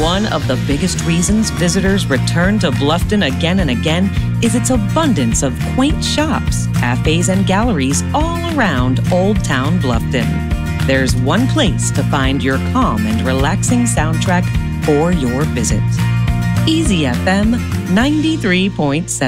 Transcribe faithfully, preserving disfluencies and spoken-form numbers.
One of the biggest reasons visitors return to Bluffton again and again is its abundance of quaint shops, cafes, and galleries all around Old Town Bluffton. There's one place to find your calm and relaxing soundtrack for your visit. Easy F M ninety-three point seven.